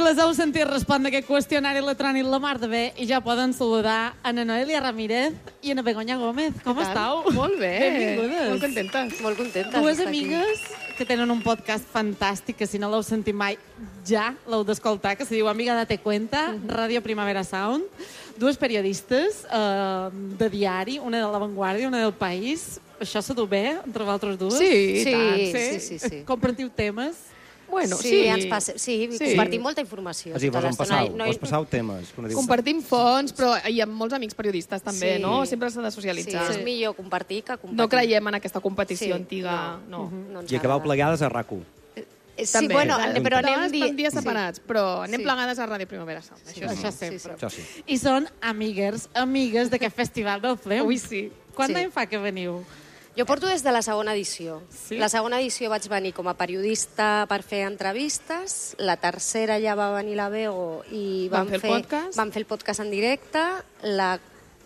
les heu sentit respondre aquest qüestionari electrònic la mar de bé i ja poden saludar a na Noelia Ramírez i a na Begoña Gómez. Com estàu? Molt bé. Benvingudes. Molt contentes. Molt contentes. Dues amigues que tenen un podcast fantàstic, que si no l'heu sentit mai, ja l'heu d'escoltar, que se diu Amiga Date Cuenta, Ràdio Primavera Sound. Dues periodistes de diari, una de La Vanguardia, una del País. Això s'ha dut bé, entre vosaltres dues? Sí, Sí, tant. sí. Compartiu temes? Bueno, Sí, sí. compartim molta informació. És a dir, tota l'estona. vos passau temes. Compartim fons, però hi ha molts amics periodistes també, Sí. no? Sempre s'ha de Sí, socialitzar. és millor compartir que compartir. No creiem en aquesta competició Sí, antiga, no. no ens I acabau agrada. plegades a RAC1. Sí, També. bueno, però anem Estan dies separats, però anem Sí. plegades a Ràdio Primavera Sound. Això sempre. Això sí. I són amigues d'aquest festival del Flem. Ui, sí. Quant Sí. d'any fa que veniu? Jo porto des de la segona edició. Sí? La segona edició vaig venir com a periodista per fer entrevistes, la tercera ja va venir la Bego i Van fer el podcast? Vam fer el podcast en directe, la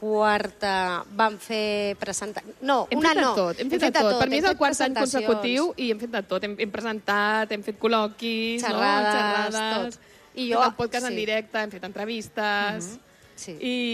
quarta vam fer No, Hem una fet de no. tot, hem fet de tot. Per mi és el quart any presentacions, consecutiu i hem fet de tot. Hem presentat, hem fet col·loquis, Xerrades, xerrades. tot. I jo, el podcast en directe, hem fet entrevistes. Sí.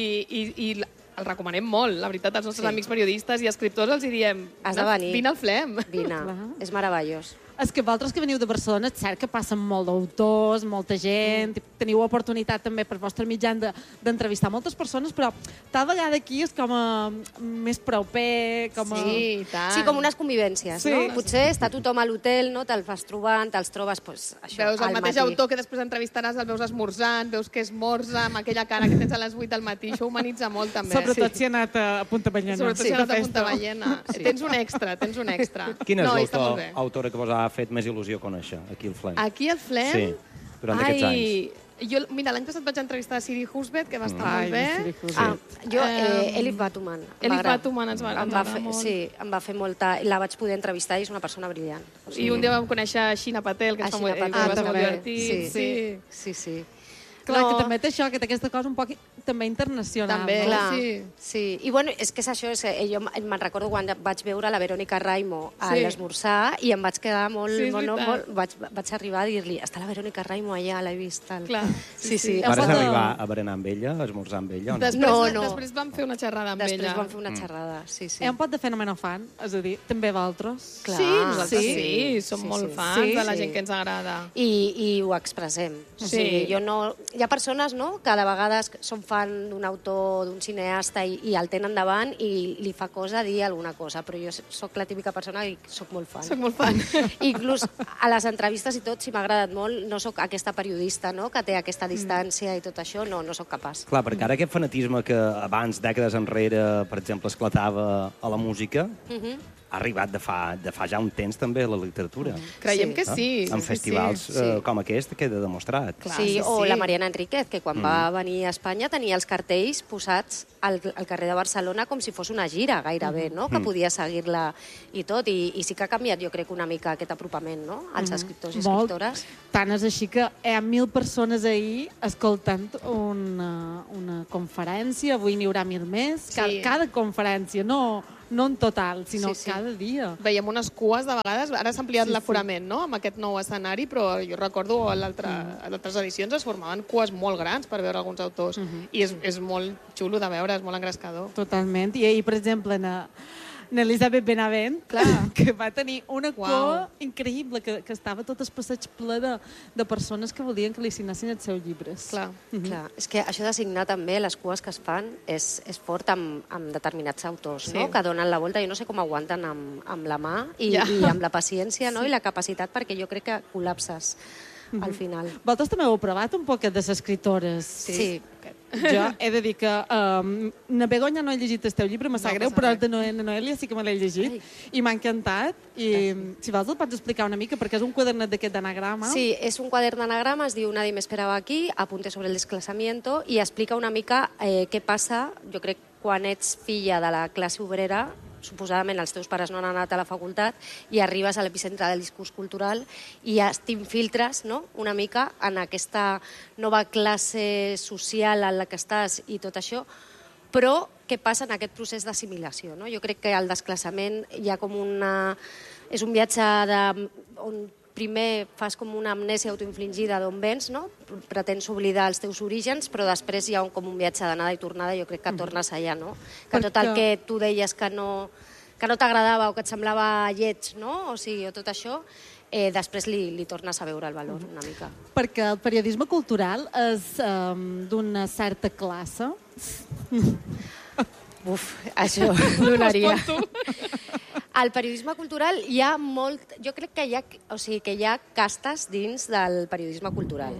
I el recomanem molt, la veritat, als nostres Sí. amics periodistes i escriptors els hi diem Has de venir. vine al Flem. Vine, Clar. és meravellós. És que vosaltres que veniu de Barcelona, és cert que passen molt d'autors, molta gent, teniu oportunitat també per vostre mitjan d'entrevistar moltes persones, però tal vegada aquí és com a més proper, com a... Sí, i tant. Sí, com unes convivències, Sí. no? Potser està tothom a l'hotel, no? Te'l vas trobant, te'ls trobes, doncs, això, Veus el al mateix matí. autor que després entrevistaràs, el veus esmorzant, veus que esmorza amb aquella cara que tens a les 8 del matí. Això humanitza molt, també. Sobretot si ha anat a Punta Ballena. Sobretot si de ha anat a festa. Punta Ballena. Tens un extra, tens un extra. Quina és No, i està molt bé. l'autora que vos ha fet més il·lusió conèixer aquí al Flem? Aquí al Flem... Sí, durant aquests anys. Mira, l'any passat vaig entrevistar Siri Husbet, que va estar Ai, molt bé. Siri Husbet. Ah, jo, Elif Batuman. Elif Batuman ens va em va agradar fer, molt. Sí, em va fer molta... La vaig poder entrevistar i és una persona brillant. O I un dia vam conèixer Sheena Patel, que ens fa molt, Sheena que va ser també. molt divertit. Sí, sí, sí. Clar, No. que també té això, que té aquesta cosa un poc també internacional. També. no? Clar, sí. sí. I bueno, és que és això, jo me'n recordo quan vaig veure la Verònica Raimo a Sí. l'esmorzar i em vaig quedar molt... Sí, és bueno, veritat. vaig arribar a dir-li, està la Verònica Raimo allà, l'he vist. Tal. Clar, Sí, sí. Heu Vares estat a- arribar a berenar amb ella, a esmorzar amb ella o no? Després, No. després vam fer una xerrada amb Després ella. vam fer una xerrada, sí, sí. Hi ha un pot de fenomenofan, és a dir, també vosaltres. Clar, Sí, nosaltres sí, som sí, molt sí. fans Sí, de la sí. gent que ens agrada. I ho expressem. O Sí. sigui, jo no... Hi ha persones, no?, que de vegades són fan d'un autor, d'un cineasta i el tenen davant i li fa cosa dir alguna cosa, però jo sóc la típica persona i sóc molt fan. Soc molt fan. Inclús a les entrevistes i tot, si m'ha agradat molt, no sóc aquesta periodista, no?, que té aquesta distància i tot això, no sóc capaç. Clar, perquè ara aquest fanatisme que abans, dècades enrere, per exemple, esclatava a la música, ha arribat de fa ja un temps també a la literatura. Creiem Sí. que sí. En sí, festivals sí. com aquest queda demostrat. Clar, Sí, sí, o sí. la Mariana Enríquez, que quan va venir a Espanya tenia els cartells posats al carrer de Barcelona com si fos una gira, gairebé, no?, que podia seguir-la i tot. I sí que ha canviat, jo crec, una mica aquest apropament, no?, als escriptors i Molt. escriptores. Tant és així que hi ha 1.000 persones ahir escoltant una conferència, avui n'hi haurà 1.000 més. Sí. Cada conferència, no en total, sinó Sí, sí. cada dia. Veiem unes cues de vegades, ara s'ha ampliat l'aforament, no?, amb aquest nou escenari, però jo recordo a l'altres edicions es formaven cues molt grans per veure alguns autors. I és molt xulo de veure, és molt engrescador. Totalment. I ahir, per exemple, n'Elisabet Benavent, clar, que va tenir una cua Uau. increïble, que estava tot el passeig ple de persones que volien que li signessin els seus llibres. Clar. Clar, és que això de signar també, les cues que es fan, és fort amb determinats autors, Sí. no?, que donen la volta. Jo no sé com aguanten amb la mà i, Ja. i amb la paciència, no?, i la capacitat, perquè jo crec que col·lapses al final. Vosaltres també heu provat un poc de les escritores. Sí. Jo he de dir que na Begoña no he llegit el teu llibre, me sap greu, però el de Noelia sí que me l'he llegit i m'ha encantat. I si vols el pots explicar una mica, perquè és un quadernet d'aquest d'anagrama. Sí, és un quadern d'anagrama, es diu Nadie me esperaba aquí, apunte sobre el desclasamiento, i explica una mica què passa, jo crec, quan ets filla de la classe obrera, suposadament els teus pares no han anat a la facultat, i arribes a l'epicentre del discurs cultural i t'infiltres, no?, una mica en aquesta nova classe social en la que estàs i tot això, però què passa en aquest procés d'assimilació, no? Jo crec que el desclassament hi ha com una... És un viatge on primer fas com una amnèsia autoinfligida d'on vens, no? Pretens oblidar els teus orígens, però després hi ha com un viatge d'anada i tornada, jo crec que tornes allà, no? Que tot el que tu deies que no t'agradava o que et semblava lleig, no? O sigui, tot això, després li tornes a veure el valor una mica. Perquè el periodisme cultural és d'una certa classe. Això donaria. Al periodisme cultural hi ha jo crec que hi ha castes dins del periodisme cultural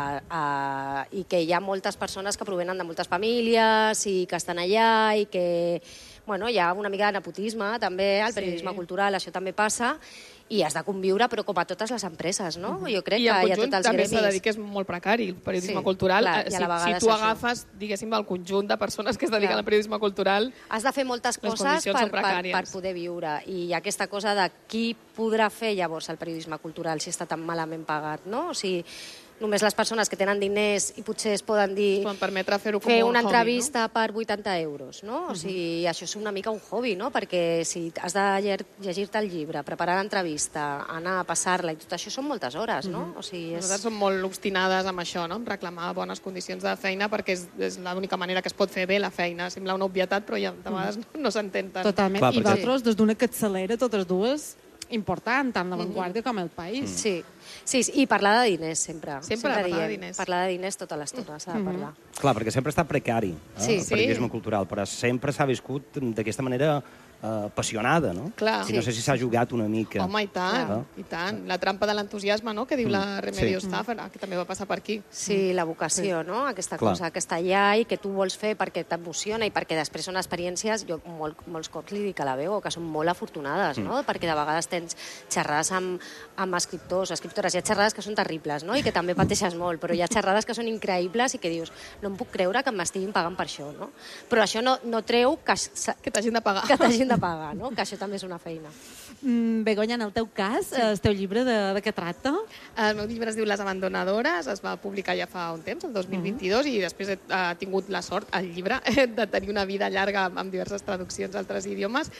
i que hi ha moltes persones que provenen de moltes famílies i que estan allà i que hi ha una mica de nepotisme també al periodisme cultural, això també passa i has de conviure, però com a totes les empreses, no? Jo crec que hi ha tots els gremis. I en conjunt també s'ha de dir que és molt precari, el periodisme cultural. Si tu agafes, diguéssim, el conjunt de persones que es dediquen al periodisme cultural... Has de fer moltes coses per poder viure. I aquesta cosa de qui podrà fer llavors el periodisme cultural si està tan malament pagat, no? O sigui, només les persones que tenen diners i potser es poden dir... Es poden permetre fer-ho com fer un una hobby, entrevista per 80 euros, no? O sigui, això és una mica un hobby, no? Perquè si has de llegir-te el llibre, preparar l'entrevista, anar a passar-la i tot això són moltes hores, no? O sigui, Nosaltres som molt obstinades amb això, no? En reclamar bones condicions de feina perquè és l'única manera que es pot fer bé la feina. Sembla una obvietat, però ja de vegades no s'entén tant. Totalment. I vosaltres, des d'una capçalera, totes dues, important, tant l'avantguàrdia com el país. Sí, i parlar de diners, sempre. Sempre parlar de diners. Parlar de diners tota l'estona s'ha de parlar. Clar, perquè sempre està precari el periodisme cultural, però sempre s'ha viscut d'aquesta manera apassionada, no? Clar. I no sé si s'ha jugat una mica. Home, i tant. La trampa de l'entusiasme, no?, que diu la Remedios Zafra, que també va passar per aquí. Sí, la vocació, no?, aquesta cosa que està allà i que tu vols fer perquè t'emociona i perquè després són experiències, jo molts cops li dic a la veu, que són molt afortunades, no?, perquè de vegades tens xerrades amb escriptors, escriptores, hi ha xerrades que són terribles, no?, i que també pateixes molt, però hi ha xerrades que són increïbles i que dius, no em puc creure que m'estiguin pagant per això, no? Però això no treu que t'hagin de pagar. De pagar, no? Que això també és una feina. Begoña, en el teu cas, el teu llibre de què tracta? El meu llibre es diu Les abandonadores, es va publicar ja fa un temps, el 2022, i després he tingut la sort, el llibre, de tenir una vida llarga amb diverses traduccions a altres idiomes,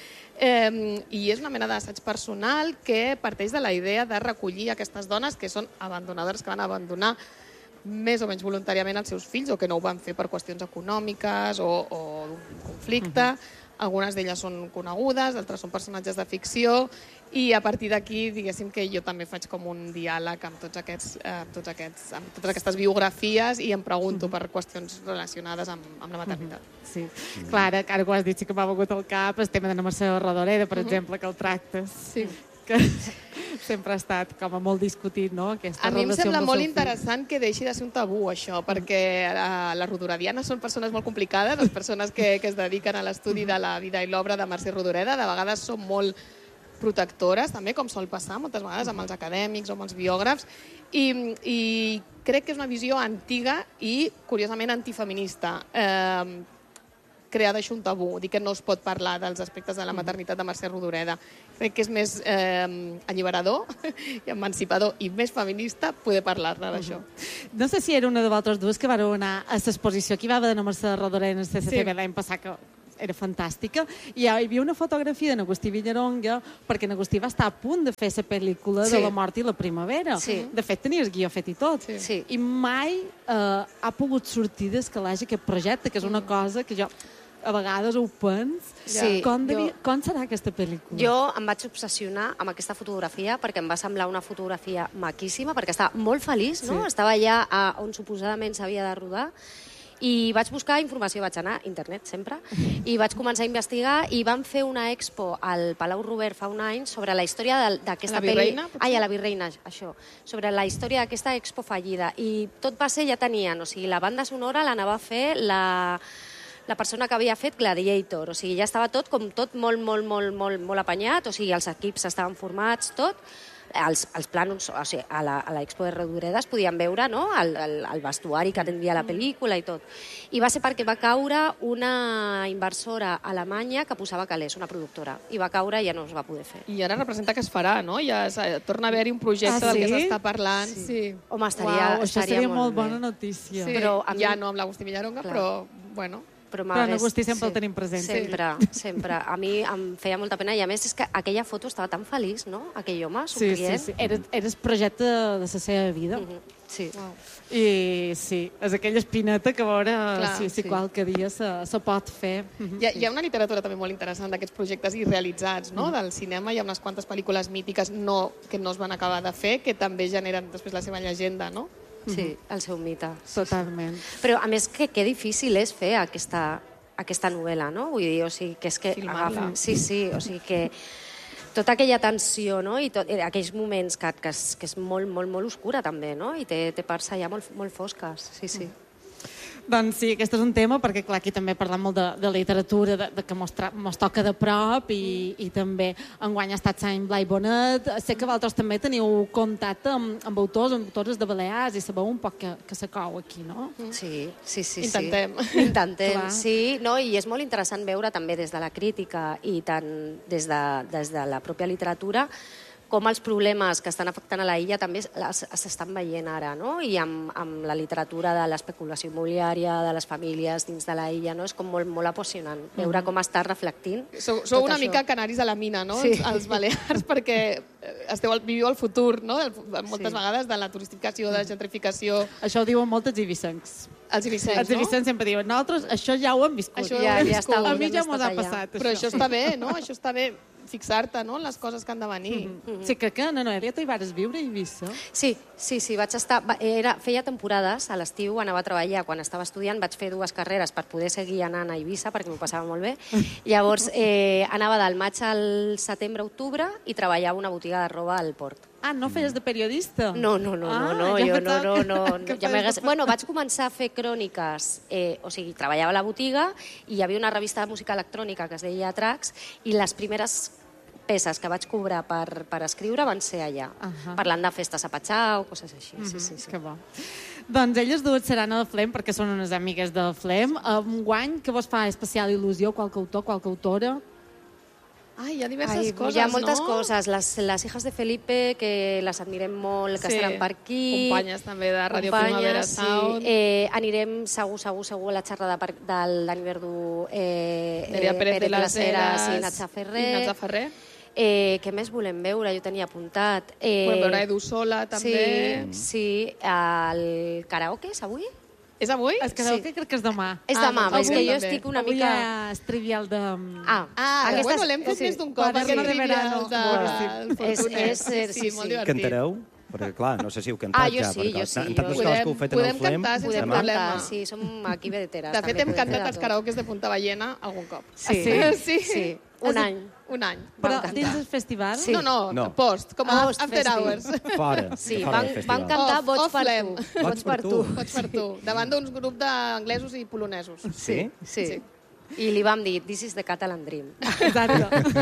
i és una mena d'assaig personal que parteix de la idea de recollir aquestes dones que són abandonadores, que van abandonar més o menys voluntàriament els seus fills o que no ho van fer per qüestions econòmiques o d'un conflicte. Algunes d'elles són conegudes, altres són personatges de ficció, i a partir d'aquí, diguéssim que jo també faig com un diàleg amb totes aquestes biografies i em pregunto per qüestions relacionades amb la maternitat. Sí. Clar, ara que ho has dit, sí que m'ha begut al cap el tema de la Mercè Rodoreda, per exemple, que el tractes. Sí. Que sempre ha estat com a molt discutit, no?, aquesta relació amb el seu fill. A mi em sembla molt interessant que deixi de ser un tabú, això, perquè les rodoredianes són persones molt complicades, les persones que es dediquen a l'estudi de la vida i l'obra de Mercè Rodoreda, de vegades són molt protectores, també, com sol passar moltes vegades amb els acadèmics o amb els biògrafs, i crec que és una visió antiga i, curiosament, antifeminista. Crear d'això un tabú, dir que no es pot parlar dels aspectes de la maternitat de Mercè Rodoreda. Crec que és més alliberador i emancipador i més feminista poder parlar-ne d'això. No sé si era una de vosaltres dues que vareu anar a l'exposició que hi va haver de Mercè Rodoreda en el CCCB l'any passat, que era fantàstica, i hi havia una fotografia d'Agustí Villaronga, perquè Agustí va estar a punt de fer la pel·lícula de La mort i la primavera. De fet, tenia el guió fet i tot. I mai ha pogut sortir del calaix aquest projecte, que és una cosa que jo a vegades ho pens. Com serà aquesta pel·lícula? Jo em vaig obsessionar amb aquesta fotografia perquè em va semblar una fotografia maquíssima, perquè estava molt feliç, no? Estava allà on suposadament s'havia de rodar, i vaig buscar informació, vaig anar a internet sempre, i vaig començar a investigar, i van fer una expo al Palau Robert fa un any sobre la història d'aquesta pel·li... A la Virreina, això. Sobre la història d'aquesta expo fallida. I tot va ser, ja tenien, o sigui, la banda sonora l'anava a fer la persona que havia fet Gladiator, o sigui, ja estava tot molt apanyat, o sigui, els equips estaven formats, tot. Els plànols, o sigui, a l'Expo de Rodoreda es podien veure, no?, el vestuari que tindria la pel·lícula i tot. I va ser perquè va caure una inversora alemanya que posava calés, una productora, i va caure i ja no es va poder fer. I ara representa que es farà, no? Ja torna a haver-hi un projecte del que s'està parlant. Home, estaria això seria molt bona notícia. Ja no amb l'Agustí Villaronga, però, bueno... Però en Agustí sempre el tenim present. Sempre. A mi em feia molta pena i a més és que aquella foto estava tan feliç, no? Aquell home, somrient. Sí. Era el projecte de la seva vida. Sí. I sí, és aquella espineta que a veure si qualque dia se pot fer. Hi ha una literatura també molt interessant d'aquests projectes irrealitzats, no? Del cinema. Hi ha unes quantes pel·lícules mítiques que no es van acabar de fer, que també generen després la seva llegenda, no? Sí, el seu mite. Totalment. Però, a més, que difícil és fer aquesta novel·la, no? Vull dir, o sigui, que és que agafa... Sí, o sigui que tota aquella tensió, no? I aquells moments que és molt, molt, molt oscura, també, no? I té parts allà molt fosques, sí. Doncs sí, aquest és un tema, perquè clar, aquí també parlem molt de literatura, de que mos toca de prop, i també enguany ha estat Sant Blai Bonet. Sé que vosaltres també teniu contacte amb autors, amb autores de Balears, i sabeu un poc que se cou aquí, no? Sí. Intentem, sí. No, i és molt interessant veure també des de la crítica i tant des de la pròpia literatura com els problemes que estan afectant a la illa també s'estan veient ara, no? I amb la literatura de l'especulació immobiliària, de les famílies dins de la illa, no? És com molt apassionant veure com està reflectint. Sou una mica canaris a la mina, no? Sí. Els balears, perquè viviu el futur, no? Moltes vegades de la turistificació, de la gentrificació. Això ho diuen molts ibicencs. Els ibicencs, no? Els ibicencs sempre diuen, nosaltres això ja ho hem viscut. Ja està, a mi ja m'ho ha passat. Però això està bé, no? Això està bé, fixar-te, no?, en les coses que han de venir. Sí, que Noelia, tu hi vas viure a Eivissa? Sí, vaig estar... Feia temporades, a l'estiu anava a treballar, quan estava estudiant vaig fer 2 carreres per poder seguir anant a Eivissa, perquè m'ho passava molt bé. Llavors, anava del maig al setembre-octubre i treballava a una botiga de roba al port. Ah, no feies de periodista? No. Bueno, vaig començar a fer cròniques, o sigui, treballava a la botiga i hi havia una revista de música electrònica que es deia Tracks i les primeres peces que vaig cobrar per escriure van ser allà, parlant de festes a Patxau, coses així. Sí. Que bo. Doncs elles dues seran a la Flem, perquè són unes amigues de la Flem. Enguany, que vos fa especial il·lusió, qualque autor, qualque autora? Hi ha diverses coses, hi ha moltes no? coses. Les hijas de Felipe, que les admirem molt, que estaran per aquí. Companyes també de Ràdio Primavera Sound. Anirem segur a la xerrada del Dani Verdú, Nerea Pérez de las Heras i Natxa Ferrer. Què més volem veure? Jo tenia apuntat. Volem veure Edu Sola, també. Sí. El karaoke és avui? És avui? El karaoke crec que és demà. És demà, és que jo estic una mica... Avui és trivial de... Bueno, l'hem fet més d'un cop, aquest trivial del Fortunet. Sí, molt divertit. Cantareu? Perquè, clar, no sé si heu cantat ja. Jo sí. Podem cantar sense problema. Sí, som aquí vedeteres. De fet, hem cantat els karaokes de Punta Ballena algun cop. Sí. Un any. Però dins del festival? Sí. No, post, com a after hours. Fora. Sí, van cantar Vots per tu. Vots per tu. Davant d'uns grups d'anglesos i polonesos. Sí. I li vam dir, this is the Catalan Dream. Exacte.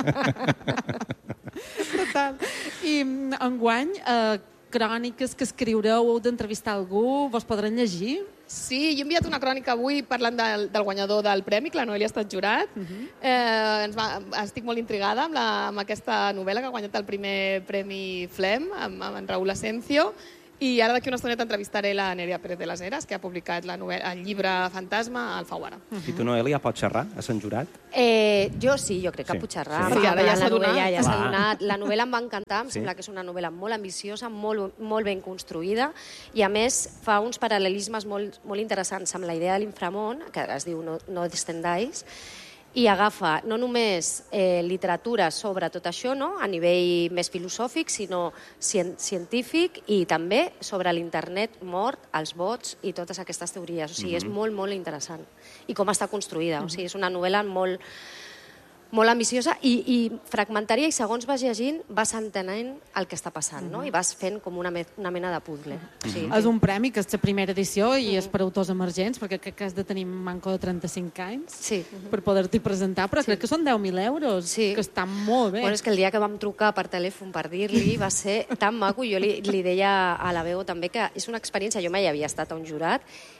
Total. I enguany, cròniques que escriureu, heu d'entrevistar algú, vos podran llegir? Sí, jo he enviat una crònica avui parlant del guanyador del premi, que la Noelia ha estat jurat. Estic molt intrigada amb aquesta novel·la que ha guanyat el primer premi Flem, amb en Raúl Asencio. I ara d'aquí una estoneta entrevistaré la Nerea Pérez de las Heras, que ha publicat el llibre Fantasma a Alfaguara. I tu, Noelia, pots xerrar a Sant Jurat? Jo sí, jo crec que puc xerrar. Sí, ara ja s'ha donat. Ja s'ha donat. La novel·la em va encantar, em sembla que és una novel·la molt ambiciosa, molt ben construïda, i a més fa uns paral·lelismes molt interessants amb la idea de l'inframón, que es diu No Descendáis, i agafa no només literatura sobre tot això, no? A nivell més filosòfic, sinó científic, i també sobre l'internet mort, els bots i totes aquestes teories. O sigui, és molt, molt interessant. I com està construïda. O sigui, és una novel·la molt ambiciosa i fragmentària, i segons vas llegint vas entenent el que està passant, no? I vas fent com una mena de puzzle. És un premi que és la primera edició i és per autors emergents, perquè crec que has de tenir manco de 35 anys per poder-t'hi presentar, però crec que són 10.000 euros, que estan molt bé. Bueno, és que el dia que vam trucar per telèfon per dir-li va ser tan maco. Jo li deia a la Bego també que és una experiència, jo mai havia estat a un jurat,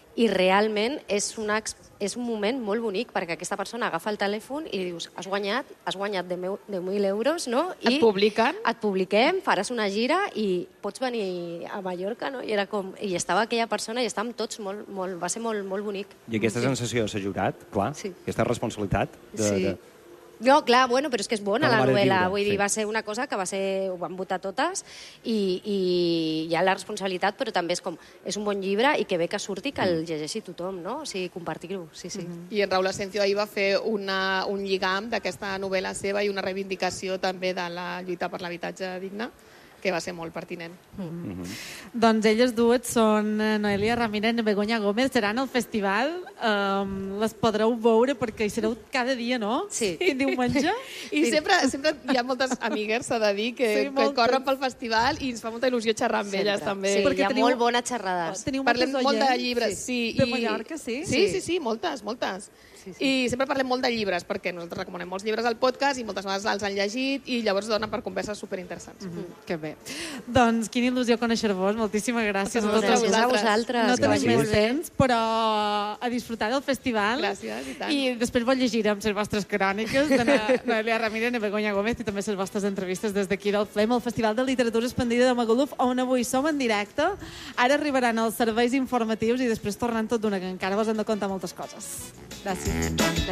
i realment és un moment molt bonic perquè aquesta persona agafa el telèfon i li dius has guanyat 10.000 euros, no? Et publiquen. Et publiquem, faràs una gira i pots venir a Mallorca, no? I estava aquella persona i estàvem tots va ser molt, molt bonic. I aquesta sensació de ser jurat, clar, aquesta responsabilitat de... No, clar, bueno, però és que és bona la novel·la. Vull dir, va ser una cosa que ho van votar totes i hi ha la responsabilitat, però també és un bon llibre i que bé que surti que el llegeixi tothom, no? O sigui, compartir-ho, sí. I en Raül Asencio ahir va fer un lligam d'aquesta novel·la seva i una reivindicació també de la lluita per l'habitatge digne, que va ser molt pertinent. Doncs elles dues són Noelia Ramírez i Begoña Gómez. Seran al festival. Les podreu veure perquè hi sereu cada dia, no? Sí. Diumenge. I sempre hi ha moltes amigues, s'ha de dir, que corren pel festival i ens fa molta il·lusió xerrar amb elles, també. Sí, hi ha molt bones xerrades. Parlem molt de llibres. De Mallorca, sí? Sí, moltes. I sempre parlem molt de llibres, perquè nosaltres recomanem molts llibres al podcast i moltes vegades els han llegit i llavors donen per converses superinteressants. Que bé. Doncs quina il·lusió conèixer-vos. Moltíssimes gràcies. Gràcies a vosaltres. No tenim més temps, però a disfrutar del festival. Gràcies, i tant. I després vos llegirem les vostres cròniques de Noelia Ramírez i Begoña Gómez i també les vostres entrevistes des d'aquí del FLEM, el Festival de Literatura Expandida de Magaluf, on avui som en directe. Ara arribaran els serveis informatius i després tornem tot d'una, que encara vos hem de contar moltes coses. Gràcies.